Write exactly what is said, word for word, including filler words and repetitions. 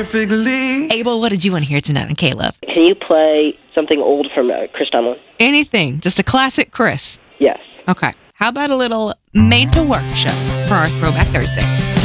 perfectly. Abel, what did you want to hear tonight on K-Love? Can you play something old from uh, Chris Tomlin? Anything. Just a classic Chris. Yes. Okay. How about a little Made to Work show for our Throwback Thursday?